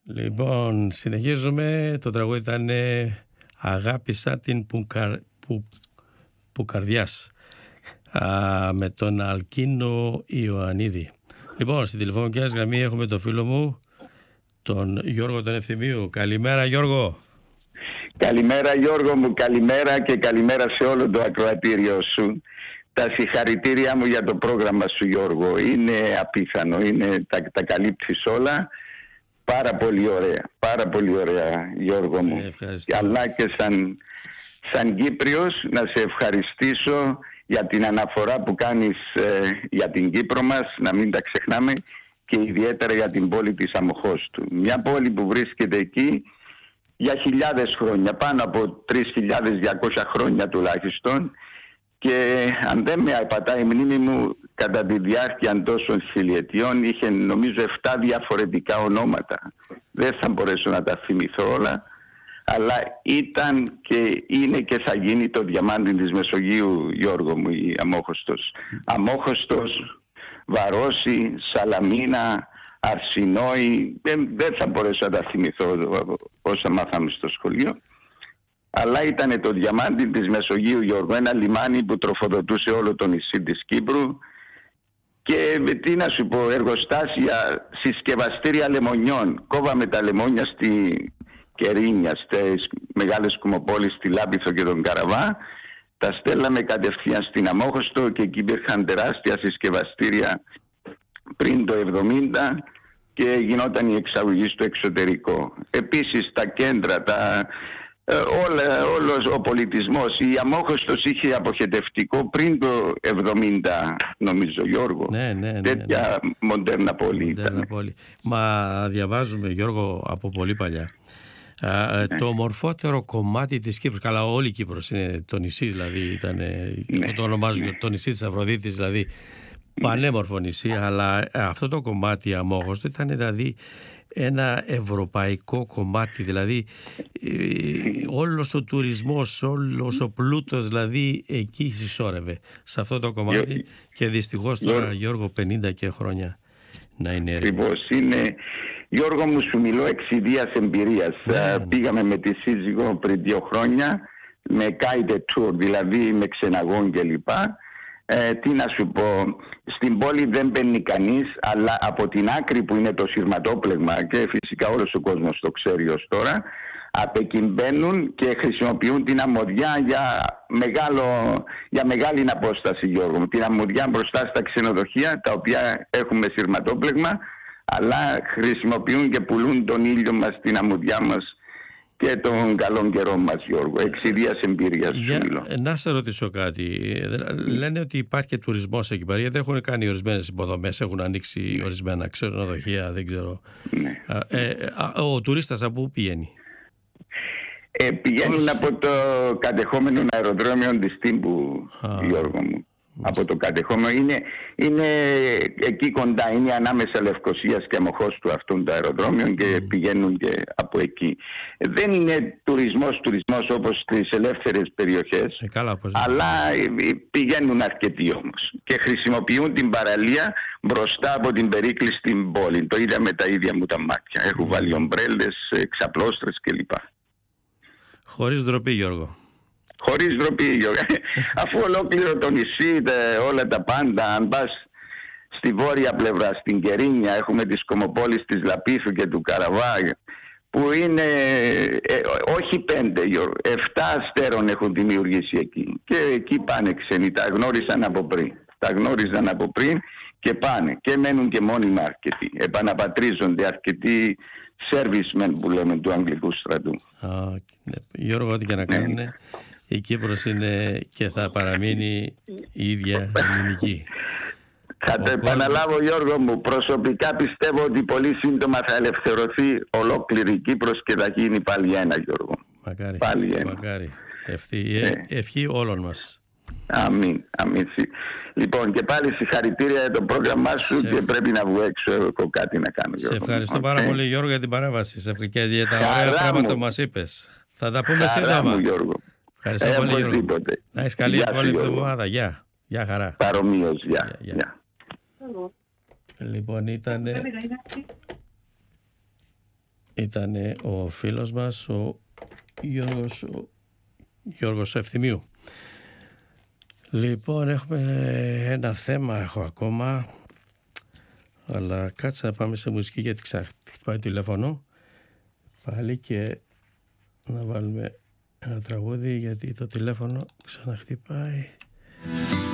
Λοιπόν, συνεχίζουμε. Το τραγούδι ήταν «Αγάπησα την Πουκαρδιάς» με τον Αλκίνο Ιωαννίδη. Λοιπόν, στην τηλεφωνική γραμμή έχουμε τον φίλο μου, τον Γιώργο τον Ευθυμίου. Καλημέρα, Γιώργο. Καλημέρα, Γιώργο μου, καλημέρα και καλημέρα σε όλο το ακροατήριο σου. Τα συγχαρητήριά μου για το πρόγραμμα σου, Γιώργο. Είναι απίθανο, τα καλύπτεις όλα. Πάρα πολύ ωραία, Γιώργο μου. Ευχαριστώ. Αλλά και σαν Κύπριος να σε ευχαριστήσω για την αναφορά που κάνεις για την Κύπρο μας, να μην τα ξεχνάμε, και ιδιαίτερα για την πόλη της Αμοχώστου. Μια πόλη που βρίσκεται εκεί για χιλιάδες χρόνια, πάνω από 3.200 χρόνια τουλάχιστον, και αν δεν με απατάει η μνήμη μου, κατά τη διάρκεια τόσων χιλιετιών είχε νομίζω 7 διαφορετικά ονόματα. Δεν θα μπορέσω να τα θυμηθώ όλα, αλλά ήταν και είναι και θα γίνει το διαμάντι της Μεσογείου, Γιώργο μου, η Αμόχωστος. Αμόχωστος, Βαρόση, Σαλαμίνα, Αρσινόη, δεν θα μπορέσω να τα θυμηθώ όσα μάθαμε στο σχολείο. Αλλά ήταν το διαμάντι της Μεσογείου, Γιώργο, ένα λιμάνι που τροφοδοτούσε όλο το νησί της Κύπρου. Και τι να σου πω, εργοστάσια, συσκευαστήρια λεμονιών. Κόβαμε τα λεμόνια στη Κερίνια, στις μεγάλες κουμοπόλεις, στη Λάμπηθο και τον Καραβά. Τα στέλναμε κατευθείαν στην Αμόχωστο και εκεί υπήρχαν τεράστια συσκευαστήρια πριν το 70 και γινόταν η εξαγωγή στο εξωτερικό. Επίσης τα κέντρα, όλος ο πολιτισμός, η Αμόχωστος είχε αποχετευτικό πριν το 70, νομίζω, Γιώργο. Ναι. Τέτοια μοντέρνα πόλη ήταν. Μα διαβάζουμε, Γιώργο, από πολύ παλιά. Το μορφότερο κομμάτι της Κύπρου, καλά όλη η Κύπρος είναι το νησί, δηλαδή ήταν, αυτό το ονομάζω το νησί της Αφροδίτης, δηλαδή πανέμορφο νησί, αλλά αυτό το κομμάτι Αμόχωστο ήταν δηλαδή ένα ευρωπαϊκό κομμάτι, δηλαδή όλος ο τουρισμός, όλος ο πλούτος δηλαδή εκεί συσσόρευε σε αυτό το κομμάτι και δυστυχώς τώρα, Γιώργο, 50 και χρόνια να είναι έρημο. Ακριβώς είναι. Γιώργο μου, σου μιλώ εξ ιδίας εμπειρίας. Πήγαμε με τη σύζυγο πριν 2 χρόνια με guided tour, δηλαδή με ξεναγών κλπ. Τι να σου πω, στην πόλη δεν μπαίνει κανείς, αλλά από την άκρη που είναι το σειρματόπλεγμα, και φυσικά όλος ο κόσμος το ξέρει ως τώρα, απ' εκεί μπαίνουν και χρησιμοποιούν την αμμωδιά για μεγάλη απόσταση, Γιώργο μου. Την αμμωδιά μπροστά στα ξενοδοχεία, τα οποία έχουμε σειρματόπλεγμα, αλλά χρησιμοποιούν και πουλούν τον ήλιο μας, την αμμωδιά μας και τον καλό καιρό μας, Γιώργο. Εξιδίας εμπειρίας σου μιλώ. Να σε ρωτήσω κάτι. Λένε ότι υπάρχει και τουρισμός εκεί πέρα, γιατί έχουν κάνει ορισμένες υποδομές, έχουν ανοίξει ορισμένα ξενοδοχεία, δεν ξέρω. Ναι. Ο τουρίστας από πού πηγαίνει? Πηγαίνουν από το κατεχόμενο αεροδρόμιο της Τύμπου, Γιώργο μου. Από το κατεχόμενο είναι εκεί κοντά, είναι ανάμεσα Λευκωσίας και Αμοχώστου αυτόν το αεροδρόμιο και πηγαίνουν και από εκεί. Δεν είναι τουρισμός όπως στις ελεύθερες περιοχές, αλλά πηγαίνουν αρκετοί όμως και χρησιμοποιούν την παραλία μπροστά από την περίκλειστη στην πόλη. Το είδα με τα ίδια μου τα μάτια. Έχουν βάλει ομπρέλες, ξαπλώστρες κλπ. Χωρίς ντροπή, Γιώργο. Χωρίς ντροπή, Γιώργο. Αφού ολόκληρο το νησί, όλα τα πάντα, αν πας στη βόρεια πλευρά, στην Κερίνια, έχουμε τις κομοπόλεις της Λαπίθου και του Καραβά, που είναι όχι 5, Γιώργο, 7 αστέρων έχουν δημιουργήσει εκεί. Και εκεί πάνε ξένοι, τα γνώρισαν από πριν και πάνε και μένουν και μόνιμα αρκετοί. Επαναπατρίζονται αρκετοί servicemen που λέμε του Αγγλικού στρατού. Γιώργο, ό,τι και να κάνουν, η Κύπρος είναι και θα παραμείνει η ίδια ελληνική. Θα το επαναλάβω, Γιώργο μου, προσωπικά πιστεύω ότι πολύ σύντομα θα ελευθερωθεί ολόκληρη η Κύπρος και θα γίνει πάλι ένα, Γιώργο. Μακάρι. Ευχή όλων μας. Αμήν. Λοιπόν, και πάλι συγχαρητήρια για το πρόγραμμά σου και πρέπει να βγω έξω, έχω κάτι να κάνω, Γιώργο. Σε ευχαριστώ πάρα πολύ, Γιώργο, για την παρέμβαση και για τα ωραία πράγματα που μας είπες. Θα τα πούμε σύντομα. Ευχαριστώ πολύ, Γιώργο. Να έχεις καλή εβδομάδα. Γεια χαρά. Παρομοίως, γεια. Λοιπόν, ήταν ήταν ο φίλος μας ο Γιώργος Ευθυμίου. Λοιπόν, έχουμε ένα θέμα, έχω ακόμα, αλλά κάτσε να πάμε σε μουσική γιατί ξαχτυπάει το τηλέφωνο πάλι και να βάλουμε ένα τραγούδι γιατί το τηλέφωνο ξαναχτυπάει.